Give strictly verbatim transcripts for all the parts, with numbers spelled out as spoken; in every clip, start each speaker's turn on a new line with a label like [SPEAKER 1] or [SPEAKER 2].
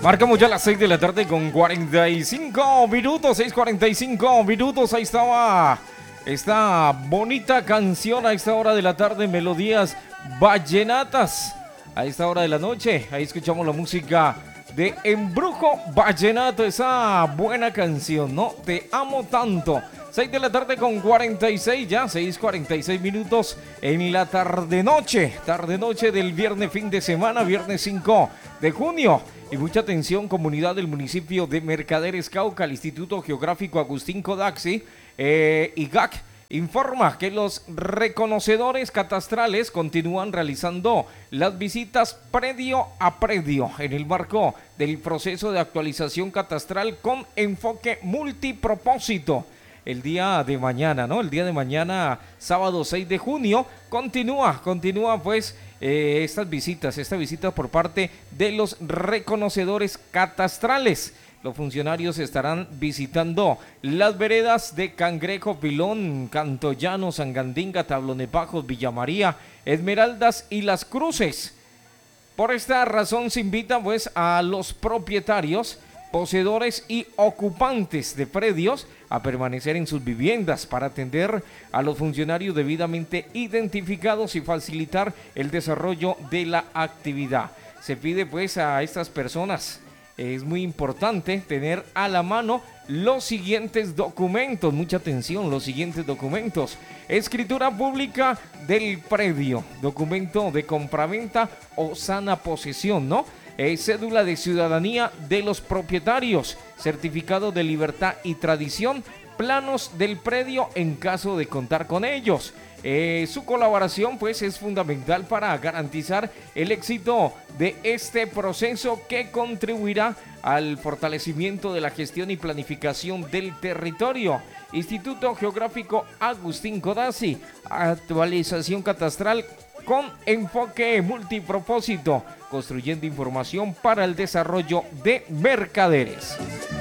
[SPEAKER 1] Marcamos ya las seis de la tarde con cuarenta y cinco minutos, seis cuarenta y cinco minutos. Ahí estaba esta bonita canción a esta hora de la tarde, melodías vallenatas. A esta hora de la noche, ahí escuchamos la música de Embrujo Vallenato, esa buena canción, ¿no? Te amo tanto. seis de la tarde con cuarenta y seis, ya seis cuarenta y seis minutos en la tarde-noche. Tarde-noche del viernes fin de semana, viernes cinco de junio. Y mucha atención, comunidad del municipio de Mercaderes, Cauca. El Instituto Geográfico Agustín Codaxi, eh, I G A C, informa que los reconocedores catastrales continúan realizando las visitas predio a predio en el marco del proceso de actualización catastral con enfoque multipropósito. El día de mañana, ¿no? El día de mañana, sábado seis de junio, continúa, continúa pues eh, estas visitas, esta visita por parte de los reconocedores catastrales. Los funcionarios estarán visitando las veredas de Cangrejo, Pilón, Cantollano, Sangandinga, Tablonepajos, Villa María, Esmeraldas y Las Cruces. Por esta razón se invita pues a los propietarios, poseedores y ocupantes de predios a permanecer en sus viviendas para atender a los funcionarios debidamente identificados y facilitar el desarrollo de la actividad. Se pide pues a estas personas, es muy importante tener a la mano los siguientes documentos, mucha atención, los siguientes documentos: escritura pública del predio, documento de compraventa o sana posesión, ¿no? Eh, cédula de ciudadanía de los propietarios, certificado de libertad y tradición, planos del predio en caso de contar con ellos. Eh, su colaboración pues es fundamental para garantizar el éxito de este proceso que contribuirá al fortalecimiento de la gestión y planificación del territorio. Instituto Geográfico Agustín Codazzi, actualización catastral con enfoque multipropósito, construyendo información para el desarrollo de Mercaderes.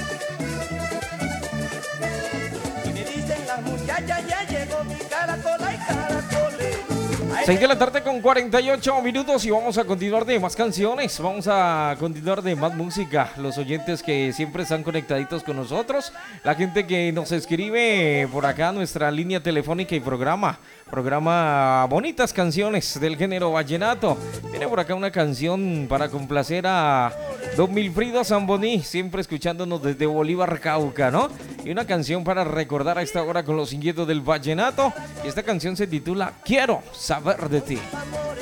[SPEAKER 1] seis de la tarde con cuarenta y ocho minutos y vamos a continuar de más canciones, vamos a continuar de más música. Los oyentes que siempre están conectaditos con nosotros, la gente que nos escribe por acá, nuestra línea telefónica y programa, programa Bonitas Canciones del género vallenato. Viene por acá una canción para complacer a Don Milfrido Zamboní, siempre escuchándonos desde Bolívar, Cauca, ¿no? Y una canción para recordar a esta hora con los inquietos del vallenato. Y esta canción se titula Quiero saber de ti.